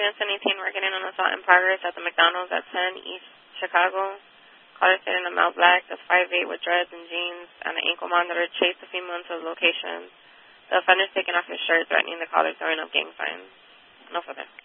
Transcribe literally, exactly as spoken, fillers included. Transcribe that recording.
student ten eighteen working in an assault in progress at the McDonald's at ten East Chicago. Caller sitting in a male black, that's five eight with dreads and jeans and an ankle monitor, chased the female into the location. The offender's taking off his shirt, threatening the caller, throwing up gang signs. No further.